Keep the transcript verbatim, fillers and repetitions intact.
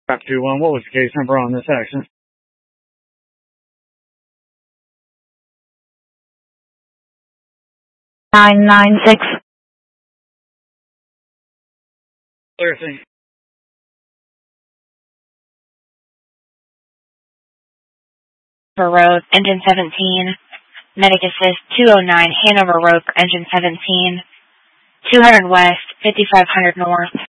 five two one, what was the case number on this accident? nine nine six. Clear thing. Hanover Road, engine seventeen. Medic assist two oh nine, Hanover Road, engine seventeen. two hundred west, fifty-five hundred north.